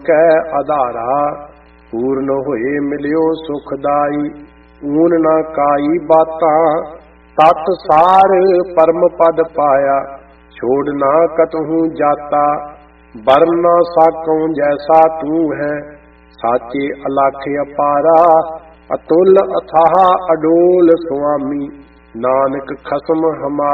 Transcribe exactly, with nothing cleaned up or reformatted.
कै आधारा। पूर्ण होए मिलियो सुखदाई, ऊन न काई बाता। तत सार परम पद पाया, छोड़ ना कतहूँ जाता। बरन ना साकूं जैसा तू है, साचे अलख अपारा। अतुल अथाह अडोल स्वामी, नानक खसम हमारा।